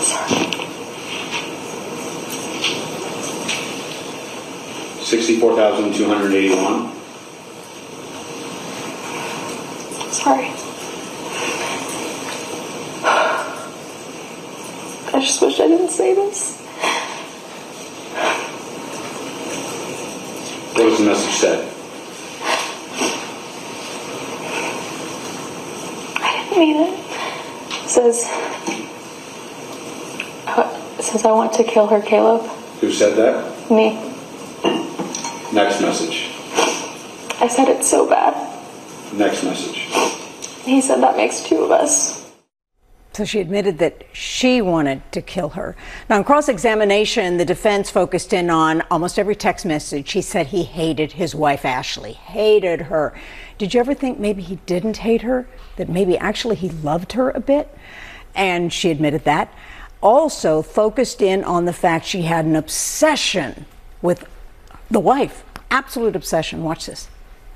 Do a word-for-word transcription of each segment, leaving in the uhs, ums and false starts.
sixty-four thousand two hundred eighty-one. Sorry. I just wish I didn't say this. What was the message said? I didn't mean it. It says, it says I want to kill her, Caleb. Who said that? Me. Next message. I said it so bad. Next message. He said that makes two of us. So she admitted that she wanted to kill her. Now, in cross-examination, the defense focused in on almost every text message. He said he hated his wife, Ashley, hated her. Did you ever think maybe he didn't hate her? That maybe actually he loved her a bit? And she admitted that. Also focused in on the fact she had an obsession with the wife. Absolute obsession. Watch this.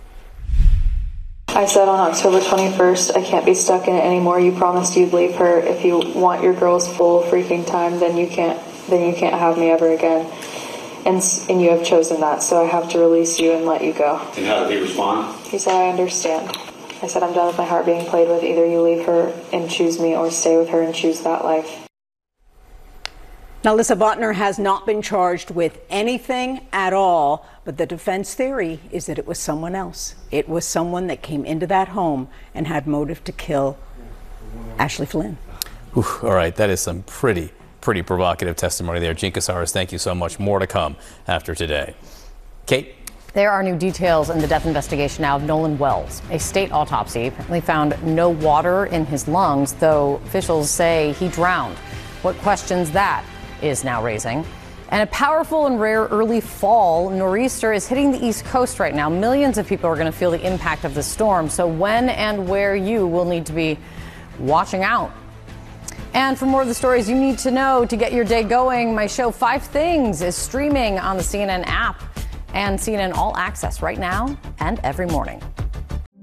I said on October twenty-first, I can't be stuck in it anymore. You promised you'd leave her. If you want your girl's full freaking time, then you can't then you can't have me ever again. And and you have chosen that, so I have to release you and let you go. And how did he respond? He said, I understand. I said, I'm done with my heart being played with. Either you leave her and choose me, or stay with her and choose that life. Now, Lissa Botner has not been charged with anything at all, but the defense theory is that it was someone else. It was someone that came into that home and had motive to kill Ashley Flynn. Ooh, all right, that is some pretty, pretty provocative testimony there. Jean Casares, thank you so much. More to come after today. Kate? There are new details in the death investigation now of Nolan Wells. A state autopsy apparently found no water in his lungs, though officials say he drowned. What questions that is now raising. And a powerful and rare early fall nor'easter is hitting the East Coast right now. Millions of people are going to feel the impact of the storm. So when and where you will need to be watching out. And for more of the stories you need to know to get your day going, my show Five Things is streaming on the C N N app and C N N All Access right now and every morning.